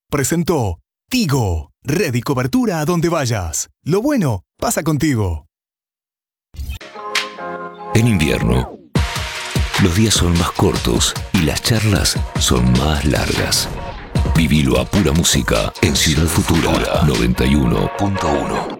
presentó Tigo. Red y cobertura a donde vayas. Lo bueno pasa contigo. En invierno, los días son más cortos y las charlas son más largas. Vivilo a pura música en Ciudad Futura 91.1.